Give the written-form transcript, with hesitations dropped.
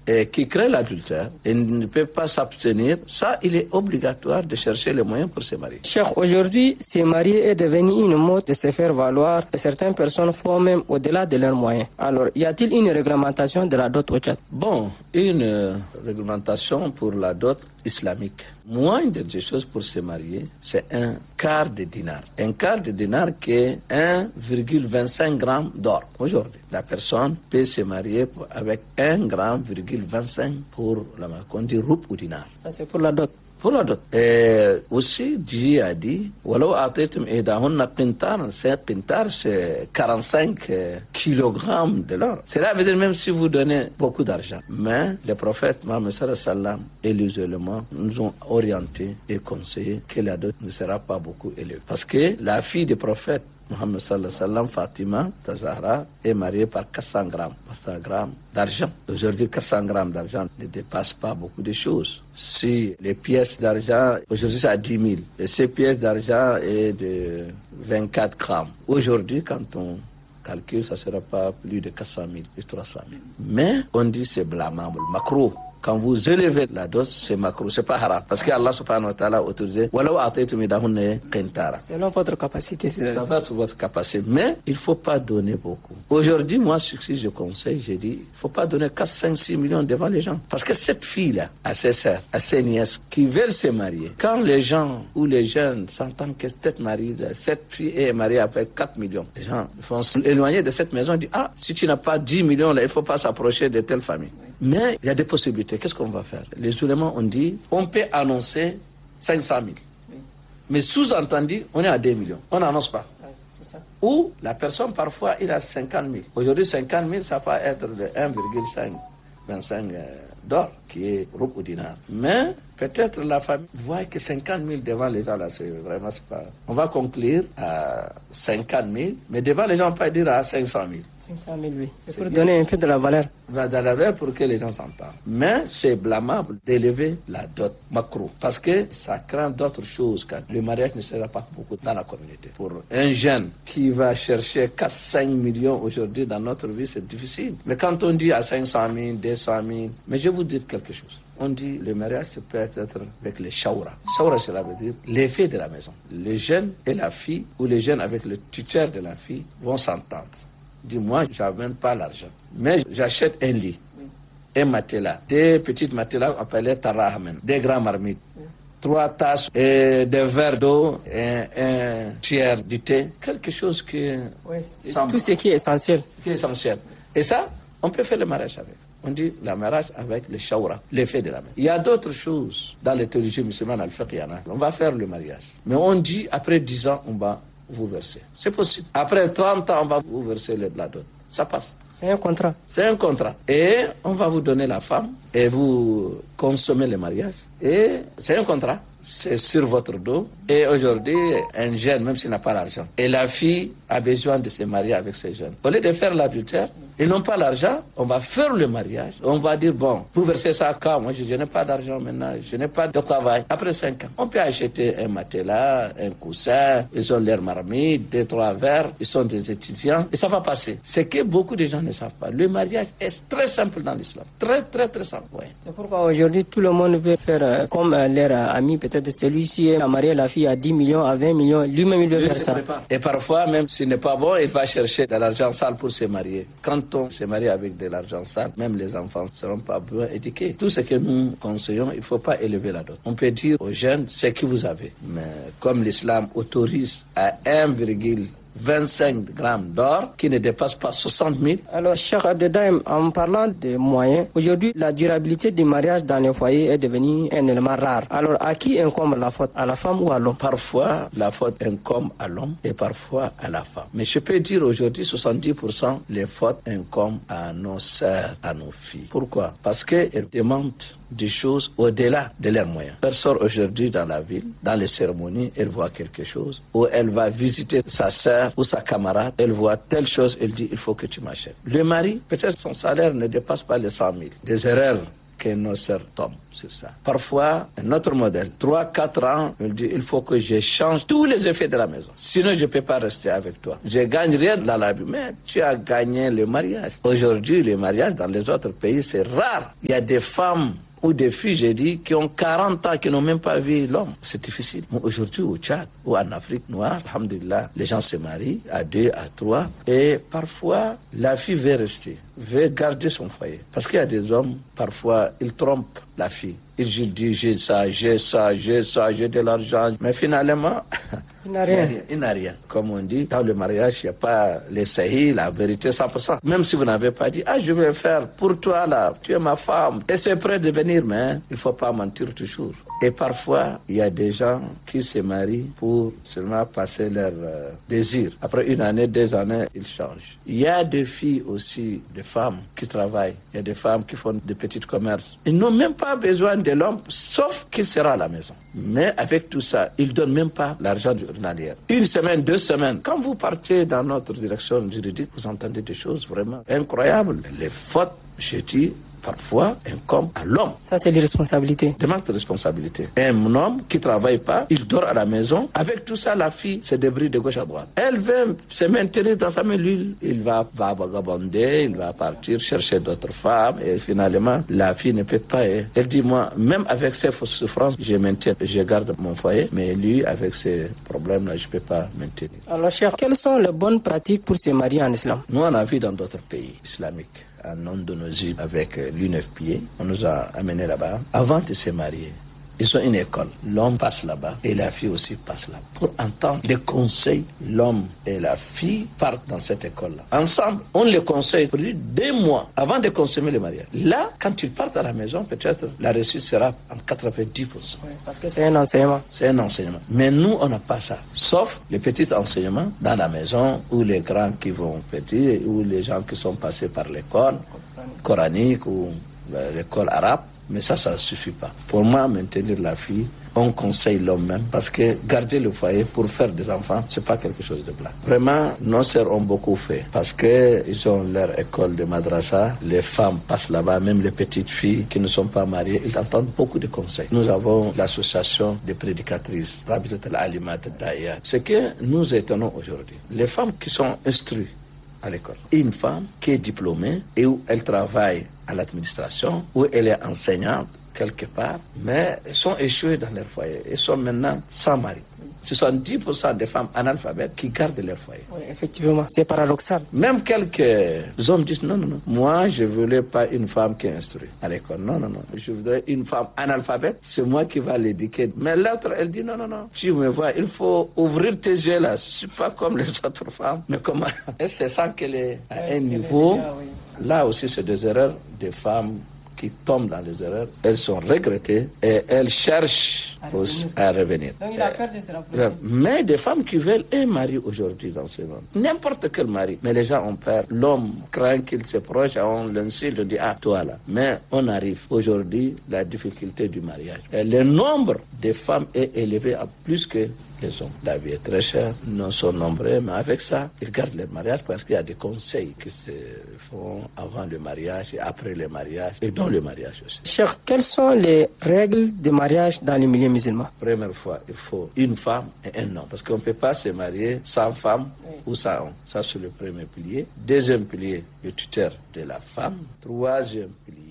et qui crée l'adultère et ne peut pas s'abstenir, ça, il est obligatoire de chercher les moyens pour se marier. Cheikh, aujourd'hui, se marier est devenu une mode de se faire valoir et certaines personnes font même au-delà de leurs moyens. Alors, y a-t-il une réglementation de la dot au Tchad? Bon, une réglementation pour la dot islamique. Moindre des choses pour se marier, c'est un quart de dinar. Un quart de dinar qui est 1,25 g d'or. Aujourd'hui, la personne peut se marier avec 1,25 g pour la marque. On dit roup ou dinar. Ça, c'est pour la dot. Pour la dot. Et aussi, Dieu a dit, Walau ataytum idahunna qintar, c'est 45 kilogrammes de l'or. Cela veut dire même si vous donnez beaucoup d'argent. Mais le prophète Mohammed sallallahu alayhi wa sallam et les éléments nous ont orientés et conseillé que la dot ne sera pas beaucoup élevée. Parce que la fille du prophète Mohammed sallallahu alayhi wa sallam, Fatima Tazahra, est mariée par 400 grammes d'argent. Aujourd'hui, 400 grammes d'argent ne dépasse pas beaucoup de choses. Si les pièces d'argent, aujourd'hui c'est à 10 000, et ces pièces d'argent est de 24 grammes. Aujourd'hui, quand on calcule, ça ne sera pas plus de 400 000 et 300 000. Mais on dit c'est blâmable, macro. Quand vous élevez la dot, c'est macro, c'est pas haram. Parce que Allah subhanahu wa ta'ala a autorisé, Walau ataytum idahunna qintara. Selon votre capacité. Ça va sur votre capacité. Mais il ne faut pas donner beaucoup. Aujourd'hui, moi, ce que je conseille, j'ai dit, il ne faut pas donner 4, 5, 6 millions devant les gens. Parce que cette fille-là, à ses sœurs, à ses nièces, qui veulent se marier, quand les gens ou les jeunes s'entendent que cette fille est mariée avec 4 millions, les gens vont s'éloigner de cette maison et disent, ah, si tu n'as pas 10 millions, là, il ne faut pas s'approcher de telle famille. Mais il y a des possibilités. Qu'est-ce qu'on va faire? Les éléments ont dit, on peut annoncer 500 000. Mais sous-entendu, on est à 2 millions. On n'annonce pas. Ou la personne, parfois, il a 50 000. Aujourd'hui, 50 000, ça peut être de 1,25 d'or, qui est roup ou dinar. Mais peut-être la famille voit que 50 000 devant les gens, là, c'est vraiment pas... On va conclure à 50 000, mais devant les gens, on peut dire à 500 000. 500 000, oui. C'est pour donner un peu de la valeur. De la valeur pour que les gens s'entendent. Mais c'est blâmable d'élever la dot macro. Parce que ça craint d'autres choses. Quand le mariage ne sera pas beaucoup dans la communauté. Pour un jeune qui va chercher 4-5 millions aujourd'hui dans notre vie, c'est difficile. Mais quand on dit à 500 000, 200 000, mais je vous dis quelque chose. On dit le mariage peut être avec les shawra. Shawra, cela veut dire l'effet de la maison. Les jeunes et la fille, ou les jeunes avec le tuteur de la fille, vont s'entendre. Dis-moi, je n'amène pas l'argent. Mais j'achète un lit, un matelas, des petites matelas appelés tarahamen, des grands marmites, 3 tasses et des verres d'eau et un tiers du thé. Quelque chose qui... Oui, tout ce qui est essentiel. Qui est essentiel. Et ça, on peut faire le mariage avec. On dit le mariage avec le shawra, l'effet de la main. Il y a d'autres choses dans les théologies musulmanes, on va faire le mariage. Mais on dit, après 10 ans, on va vous verser. C'est possible. Après 30 ans, on va vous verser la dot. Ça passe. C'est un contrat. C'est un contrat. Et on va vous donner la femme et vous consommez le mariage. Et c'est un contrat. C'est sur votre dos. Et aujourd'hui, un jeune, même s'il n'a pas l'argent, et la fille a besoin de se marier avec ces jeunes. Au lieu de faire l'adultère, ils n'ont pas l'argent, on va faire le mariage. On va dire, bon, vous versez ça quand? Moi, je n'ai pas d'argent maintenant, je n'ai pas de travail. Après 5 ans, on peut acheter un matelas, un coussin, ils ont leur marmite, 2-3 verres, ils sont des étudiants, et ça va passer. C'est que beaucoup de gens ne savent pas. Le mariage est très simple dans l'islam. Très, très, très simple. Ouais. C'est pourquoi aujourd'hui, tout le monde veut faire comme leur ami, peut-être celui-ci a marié la fille à 10 millions, à 20 millions, lui-même il veut faire ça. Et parfois, même s'il n'est pas bon, il va chercher de l'argent sale pour se marier. Quand on se marie avec de l'argent sale, même les enfants ne seront pas bien éduqués. Tout ce que nous conseillons, il ne faut pas élever la dot. On peut dire aux jeunes ce que vous avez. Mais comme l'islam autorise à 1,25 grammes d'or qui ne dépasse pas 60 000. Alors, Cheikh Abdedaïm, en parlant de moyens, aujourd'hui, la durabilité du mariage dans les foyers est devenue un élément rare. Alors, à qui incombe la faute? À la femme ou à l'homme? Parfois, la faute incombe à l'homme et parfois à la femme. Mais je peux dire aujourd'hui, 70% les fautes incombent à nos sœurs, à nos filles. Pourquoi? Parce qu'elles demandent des choses au-delà de leurs moyens. Elle sort aujourd'hui dans la ville, dans les cérémonies, elle voit quelque chose, ou elle va visiter sa sœur ou sa camarade, elle voit telle chose, elle dit, il faut que tu m'achètes. Le mari, peut-être son salaire ne dépasse pas les 100 000. Des erreurs que nos sœurs tombent sur ça. Parfois, un autre modèle, 3-4 ans, il dit, il faut que je change tous les effets de la maison. Sinon, je ne peux pas rester avec toi. Je gagne rien dans la vie, mais tu as gagné le mariage. Aujourd'hui, le mariage dans les autres pays, c'est rare. Il y a des femmes ou des filles, j'ai dit, qui ont 40 ans, qui n'ont même pas vu l'homme. C'est difficile. Mais aujourd'hui, au Tchad ou en Afrique noire, alhamdulillah, les gens se marient à 2, à 3. Et parfois, la fille veut rester, veut garder son foyer. Parce qu'il y a des hommes, parfois, ils trompent la fille. Ils disent, j'ai ça, j'ai de l'argent. Mais finalement, il n'a rien. Comme on dit, dans le mariage, il n'y a pas les sahih, la vérité 100%. Même si vous n'avez pas dit, je vais faire pour toi là, tu es ma femme. Et c'est prêt de venir, mais il ne faut pas mentir toujours. Et parfois, il y a des gens qui se marient pour seulement passer leur désir. Après 1 année, 2 années, ils changent. Il y a des filles aussi, des femmes qui travaillent. Il y a des femmes qui font des petits commerces. Ils n'ont même pas besoin de l'homme, sauf qu'il sera à la maison. Mais avec tout ça, ils ne donnent même pas l'argent du journalier. 1 semaine, 2 semaines. Quand vous partez dans notre direction juridique, vous entendez des choses vraiment incroyables. Les fautes, je dis, parfois incombent à l'homme. Ça, c'est l'irresponsabilité. De manque de responsabilité. Un homme qui ne travaille pas, il dort à la maison. Avec tout ça, la fille se débrouille de gauche à droite. Elle veut se maintenir dans sa maison. Il va vagabonder, il va partir chercher d'autres femmes. Et finalement, la fille ne peut pas. Elle dit, moi, même avec ces souffrances, je maintiens, je garde mon foyer. Mais lui, avec ces problèmes-là, je ne peux pas maintenir. Alors, cher, quelles sont les bonnes pratiques pour se marier en islam? Nous, on a vu dans d'autres pays islamiques. En Indonésie, avec l'UNFPA, on nous a amenés là-bas. Avant de se marier, ils ont une école. L'homme passe là-bas et la fille aussi passe là. Pour entendre les conseils, l'homme et la fille partent dans cette école-là. Ensemble, on les conseille pour 2 mois avant de consommer le mariage. Là, quand ils partent à la maison, peut-être la réussite sera en 90%. Oui, parce que c'est un enseignement. C'est un enseignement. Mais nous, on n'a pas ça. Sauf les petits enseignements dans la maison ou les grands qui vont petit ou les gens qui sont passés par l'école coranique ou l'école arabe. Mais ça ne suffit pas. Pour moi, maintenir la fille, on conseille l'homme même. Parce que garder le foyer pour faire des enfants, c'est pas quelque chose de blanc. Vraiment, nos sœurs ont beaucoup fait. Parce qu'ils ont leur école de madrasa. Les femmes passent là-bas, même les petites filles qui ne sont pas mariées, ils entendent beaucoup de conseils. Nous avons l'association des prédicatrices, Rabitat al-Alimat al-Daïa. Ce que nous étonnons aujourd'hui, les femmes qui sont instruites à l'école. Une femme qui est diplômée et où elle travaille à l'administration, où elle est enseignante quelque part, mais elles sont échouées dans leur foyer. Elles sont maintenant sans mari. 70% des femmes analphabètes qui gardent leur foyer. Oui, effectivement, c'est paradoxal. Même quelques hommes disent non, moi je ne voulais pas une femme qui est instruite à l'école. Non, je voudrais une femme analphabète, c'est moi qui va l'éduquer. Mais l'autre, elle dit non, tu me vois, il faut ouvrir tes yeux là. Je ne suis pas comme les autres femmes, mais comment? Et c'est ça qu'elle est à un niveau. Là aussi, c'est des erreurs des femmes qui tombent dans les erreurs, elles sont regrettées et elles cherchent à revenir. Donc il a peur de se rapprocher. Mais des femmes qui veulent un mari aujourd'hui dans ce monde, n'importe quel mari, mais les gens ont peur. L'homme craint qu'il se proche, on l'insulte, on dit toi là. Mais on arrive aujourd'hui, la difficulté du mariage. Et le nombre de femmes est élevé à plus que les hommes. La vie est très chère, non sont nombreux, mais avec ça, ils gardent leur mariage parce qu'il y a des conseils qui se font avant le mariage et après le mariage et dans le mariage aussi. Cheikh, quelles sont les règles de mariage dans les milieux musulmans? Première fois, il faut une femme et un homme parce qu'on ne peut pas se marier sans femme ou sans homme. Ça, c'est le premier pilier. Deuxième pilier, le tuteur de la femme. Troisième pilier,